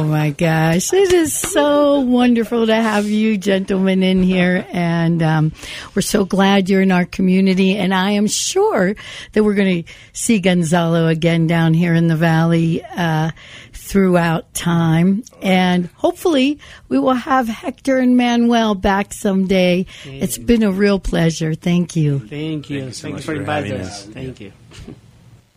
my gosh. It is so wonderful to have you gentlemen in here. And we're so glad you're in our community. And I am sure that we're going to see Gonzalo again down here in the Valley throughout time. And hopefully we will have Hector and Manuel back someday. It's been a real pleasure. Thank you. Thank you. So Thanks much for for inviting having us. us. Thank you.